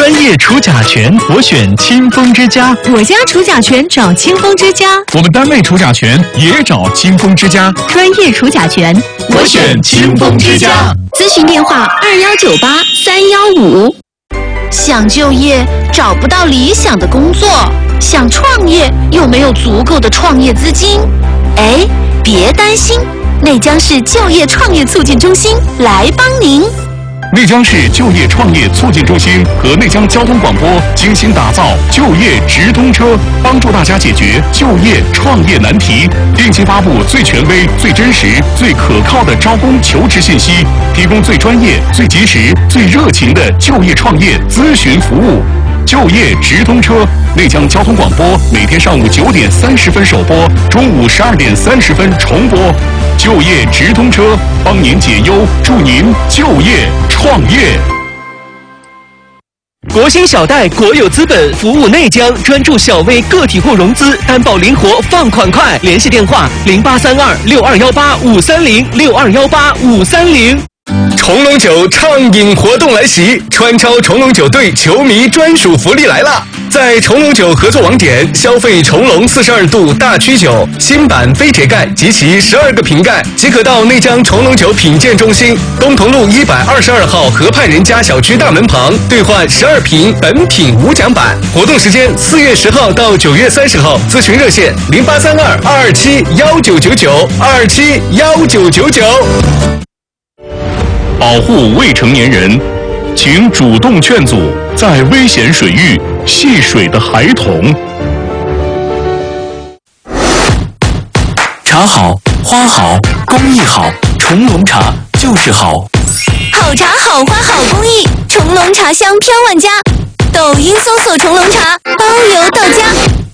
专业除甲醛，我选清风之家。 我家除甲醛找清风之家。 我们单位除甲醛也找清风之家。 专业除甲醛， 我选清风之家。 咨询电话2198-315。 想就业找不到理想的工作，想创业又没有足够的创业资金。哎，别担心，内江市就业创业促进中心来帮您。 内江市就业创业促进中心和内江交通广播精心打造就业直通车，帮助大家解决就业创业难题，定期发布最权威、最真实、最可靠的招工求职信息，提供最专业、最及时、最热情的就业创业咨询服务。就业直通车，内江交通广播每天上午9点30分首播，中午12点30分重播。就业直通车，帮您解忧，助您就业创业。 国兴小贷国有资本服务内江，专注小微个体户融资，担保灵活，放款快。联系电话0832-6218-530，6218-530。 重龙酒畅饮活动来袭，川超重龙酒队球迷专属福利来了！在重龙酒合作网点消费重龙42度大曲酒新版非铁盖及其12个瓶盖，即可到内江重龙酒品鉴中心东同路122号河畔人家小区大门旁兑换12瓶本品无奖版。活动时间4月10号到9月30号，咨询热线0832-227-1999，227-1999。 保护未成年人，请主动劝阻在危险水域戏水的孩童。 茶好，花好，工艺好，重龙茶就是好。 好茶好花好工艺，重龙茶香飘万家。抖音搜索重龙茶，